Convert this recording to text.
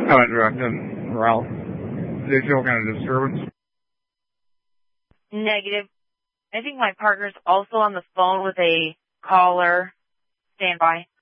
How about directing Ralph? Did they feel kind of disturbance? Negative. I think my partner's also on the phone with a caller. Stand by.